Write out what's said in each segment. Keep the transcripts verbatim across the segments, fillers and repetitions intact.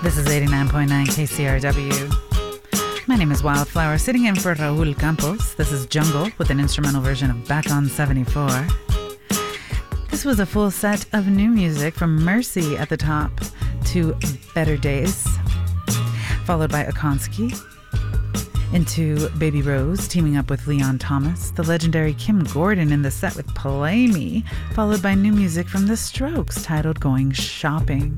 This is eighty-nine point nine K C R W. My name is Wildflower, sitting in for Raul Campos. This is Jungle with an instrumental version of Back on seventy-four. This was a full set of new music from Mercy at the top to Better Days, followed by Akonsky, into Baby Rose teaming up with Leon Thomas, the legendary Kim Gordon in the set with Play Me, followed by new music from The Strokes titled Going Shopping.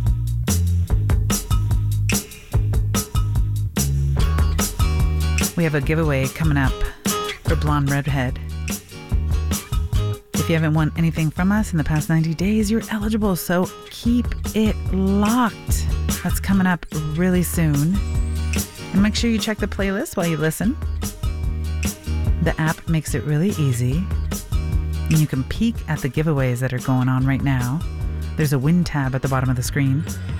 We have a giveaway coming up for Blonde Redhead. If you haven't won anything from us in the past ninety days, you're eligible, so keep it locked. That's coming up really soon. And make sure you check the playlist while you listen. The app makes it really easy. And you can peek at the giveaways that are going on right now. There's a win tab at the bottom of the screen.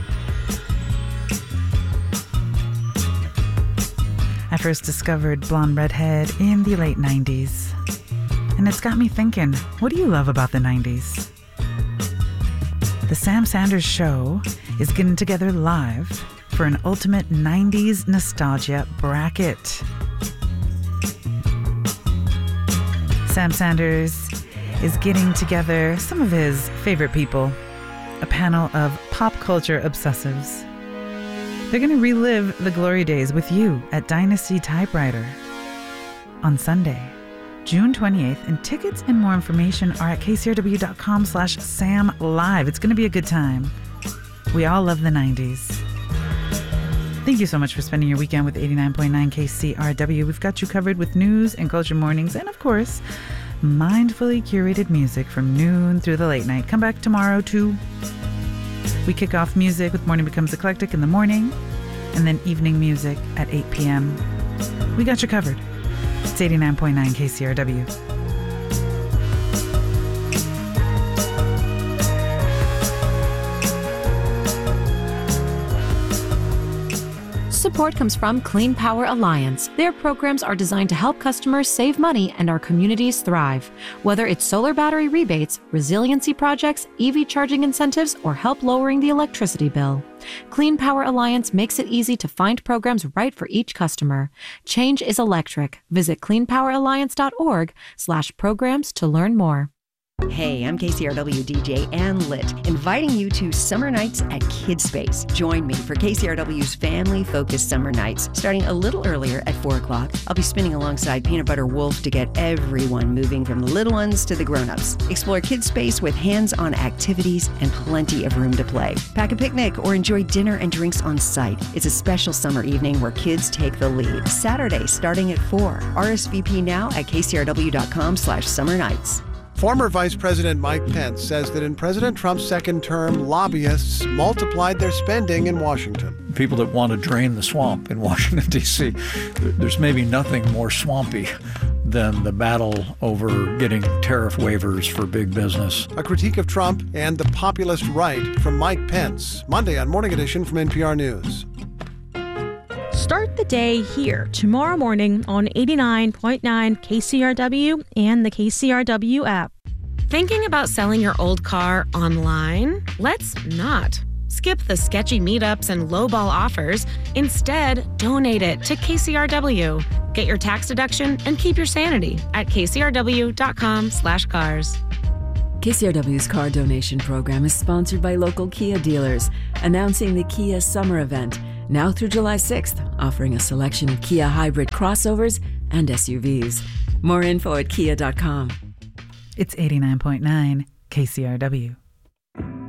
I first discovered Blonde Redhead in the late nineties. And it's got me thinking, what do you love about the nineties? The Sam Sanders Show is getting together live for an ultimate nineties nostalgia bracket. Sam Sanders is getting together some of his favorite people, a panel of pop culture obsessives. They're going to relive the glory days with you at Dynasty Typewriter on Sunday, June twenty-eighth, and tickets and more information are at kcrw.com slash Sam Live. It's going to be a good time. We all love the nineties. Thank you so much for spending your weekend with eighty-nine point nine K C R W. We've got you covered with news and culture mornings and, of course, mindfully curated music from noon through the late night. Come back tomorrow, too. We kick off music with Morning Becomes Eclectic in the morning and then evening music at eight p.m. We got you covered. It's eighty-nine point nine K C R W. Support comes from Clean Power Alliance. Their programs are designed to help customers save money and our communities thrive. Whether it's solar battery rebates, resiliency projects, E V charging incentives, or help lowering the electricity bill, Clean Power Alliance makes it easy to find programs right for each customer. Change is electric. Visit cleanpoweralliance.org slash programs to learn more. Hey, I'm K C R W D J Ann Litt, inviting you to Summer Nights at KidSpace. Join me for K C R W's family-focused summer nights, starting a little earlier at four o'clock. I'll be spinning alongside Peanut Butter Wolf to get everyone moving from the little ones to the grown-ups. Explore KidSpace with hands-on activities and plenty of room to play. Pack a picnic or enjoy dinner and drinks on site. It's a special summer evening where kids take the lead. Saturday, starting at four. R S V P now at kcrw.com slash summer nights. Former Vice President Mike Pence says that in President Trump's second term, lobbyists multiplied their spending in Washington. People that want to drain the swamp in Washington, D C, there's maybe nothing more swampy than the battle over getting tariff waivers for big business. A critique of Trump and the populist right from Mike Pence. Monday on Morning Edition from N P R News. Start the day here tomorrow morning on eighty-nine point nine K C R W and the K C R W app. Thinking about selling your old car online? Let's not. Skip the sketchy meetups and lowball offers. Instead, donate it to K C R W. Get your tax deduction and keep your sanity at kcrw.com slash cars. K C R W's car donation program is sponsored by local Kia dealers, announcing the Kia Summer Event, now through July sixth, offering a selection of Kia hybrid crossovers and S U Vs. More info at kia dot com. It's eighty-nine point nine K C R W.